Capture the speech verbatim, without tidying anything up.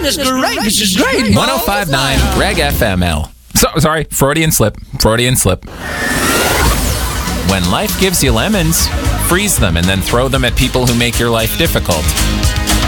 This is great. This is great. one oh five point nine Reg F M L. So, sorry, Freudian slip. Freudian slip. When life gives you lemons, freeze them and then throw them at people who make your life difficult.